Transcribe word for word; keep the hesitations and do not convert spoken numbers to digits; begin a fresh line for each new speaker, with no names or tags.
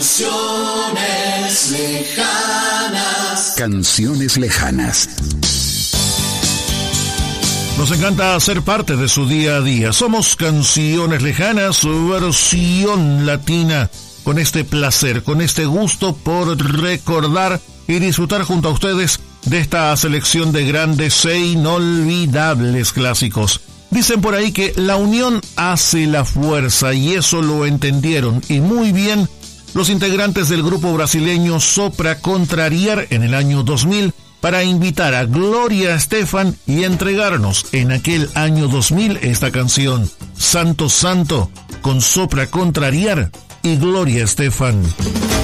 Canciones lejanas.
Canciones lejanas.
Nos encanta ser parte de su día a día. Somos Canciones Lejanas, su versión latina, con este placer, con este gusto por recordar y disfrutar junto a ustedes de esta selección de grandes e inolvidables clásicos. Dicen por ahí que la unión hace la fuerza, y eso lo entendieron y muy bien los integrantes del grupo brasileño Sopra Contrariar en el año dos mil, para invitar a Gloria Estefan y entregarnos en aquel año dos mil esta canción, Santo Santo, con Sopra Contrariar y Gloria Estefan.